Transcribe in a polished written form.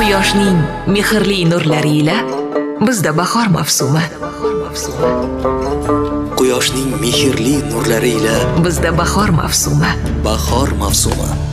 Quyoshning mehrli nurlari ila bizda bahor mavsumi. Quyoshning mehrli nurlari ila bizda bahor mavsumi. bahor mavsumi.